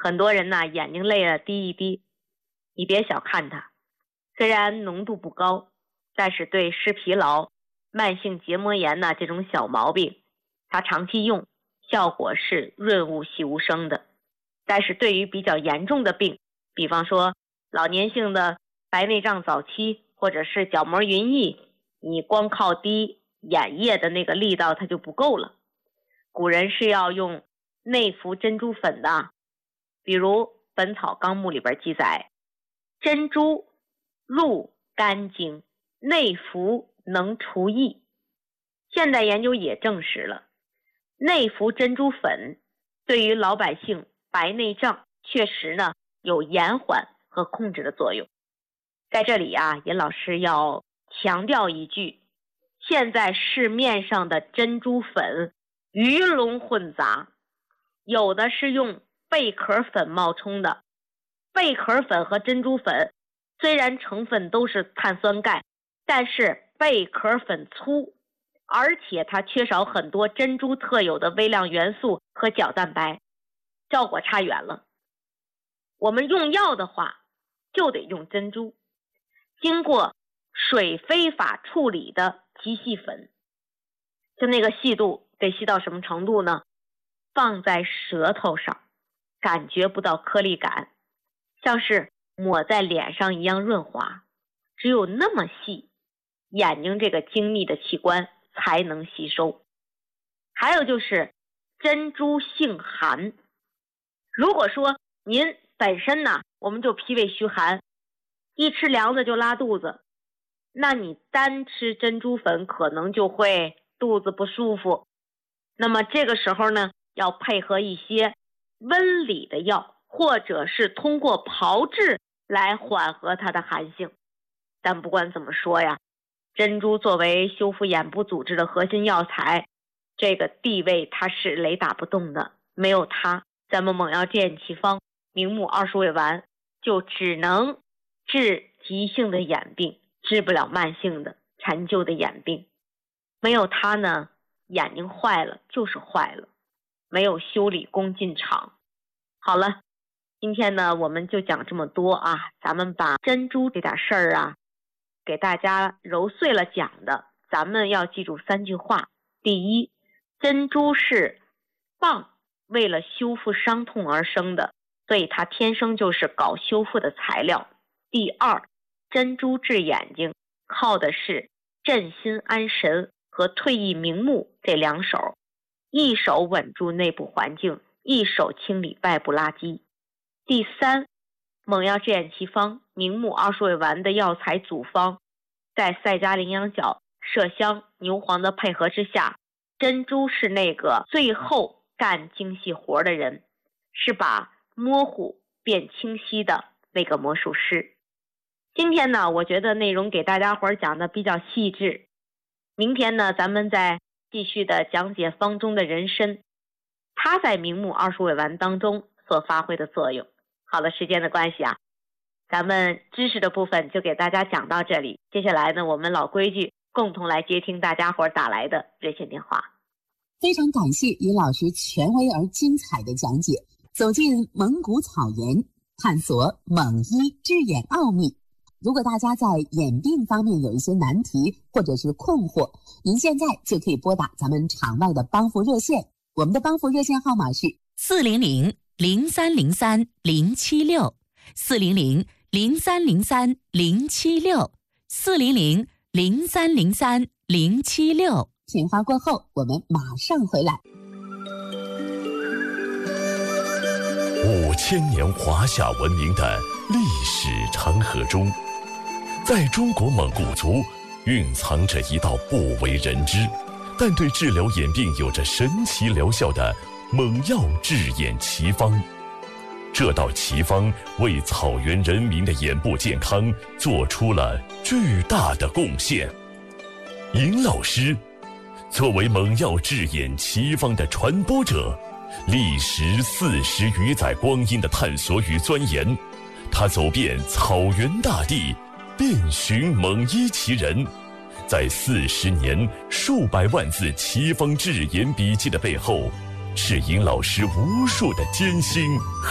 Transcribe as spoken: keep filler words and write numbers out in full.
很多人呢眼睛累了滴一滴，你别小看它，虽然浓度不高，但是对湿疲劳、慢性结膜炎呢这种小毛病，它长期用效果是润物细无声的。但是对于比较严重的病，比方说老年性的白内障早期或者是角膜云翳，你光靠滴眼液的那个力道它就不够了。古人是要用内服珍珠粉的，比如《本草纲目》里边记载，珍珠入肝经，内服能除翳。现代研究也证实了，内服珍珠粉对于老百姓白内障确实呢有延缓和控制的作用。在这里啊，尹老师要强调一句，现在市面上的珍珠粉鱼龙混杂，有的是用贝壳粉冒充的。贝壳粉和珍珠粉虽然成分都是碳酸钙，但是贝壳粉粗，而且它缺少很多珍珠特有的微量元素和角蛋白，效果差远了。我们用药的话就得用珍珠，经过水飞法处理的极细粉，就那个细度得细到什么程度呢？放在舌头上感觉不到颗粒感，像是抹在脸上一样润滑，只有那么细，眼睛这个精密的器官才能吸收。还有就是珍珠性寒，如果说您本身呢我们就脾胃虚寒，一吃凉的就拉肚子，那你单吃珍珠粉可能就会肚子不舒服。那么这个时候呢，要配合一些温里的药，或者是通过炮制来缓和它的寒性。但不管怎么说呀，珍珠作为修复眼部组织的核心药材，这个地位它是雷打不动的，没有它，咱们猛药制眼奇方明目二十味丸就只能治急性的眼病，治不了慢性的陈旧的眼病。没有它呢，眼睛坏了就是坏了，没有修理工进厂。好了，今天呢我们就讲这么多啊，咱们把珍珠这点事儿啊给大家揉碎了讲的，咱们要记住三句话。第一，珍珠是蚌为了修复伤痛而生的，所以它天生就是搞修复的材料。第二，珍珠治眼睛靠的是镇心安神和退翳明目这两手，一手稳住内部环境，一手清理外部垃圾。第三，猛药治眼奇方明目二十味丸的药材组方，在赛加羚羊角、麝香、牛黄的配合之下，珍珠是那个最后干精细活的人，是把模糊变清晰的那个魔术师。今天呢，我觉得内容给大家伙讲的比较细致，明天呢咱们再继续的讲解方中的人参，它在明目二十味丸当中所发挥的作用。好了，时间的关系啊，咱们知识的部分就给大家讲到这里。接下来呢，我们老规矩，共同来接听大家伙打来的热线电话。 非常感谢尹老师权威而精彩的讲解，走进蒙古草原，探索蒙医治眼奥秘。如果大家在眼病方面有一些难题或者是困惑，您现在就可以拨打咱们场外的帮扶热线，我们的帮扶热线号码是四零零零三零三零七六，四零零零三零三零七六，四零零零三零三零七六。 片花过后，我们马上回来。 五千年华夏文明的历史长河中，在中国蒙古族蕴藏着一道不为人知，但对治疗眼病有着神奇疗效的猛药治眼奇方。这道奇方为草原人民的眼部健康做出了巨大的贡献。尹老师作为猛药治眼奇方的传播者，历时四十余载光阴的探索与钻研，他走遍草原大地，遍寻蒙医奇人，在四十年数百万字奇方治眼笔记的背后，是尹老师无数的艰辛